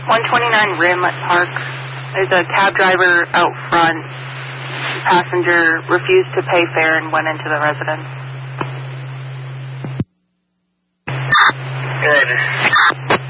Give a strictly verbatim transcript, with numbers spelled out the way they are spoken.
one twenty-nine Rimlet Park. There's a cab driver out front. The passenger refused to pay fare and went into the residence. Good.